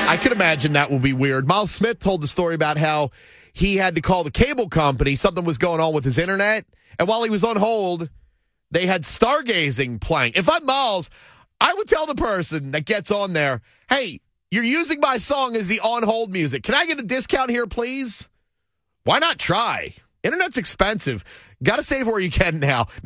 I could imagine that will be weird. Miles Smith told the story about how he had to call the cable company. Something was going on with his internet. And while he was on hold, they had stargazing playing. If I'm Miles, I would tell the person that gets on there, hey, you're using my song as the on-hold music. Can I get a discount here, please? Why not try? Internet's expensive. Got to save where you can now.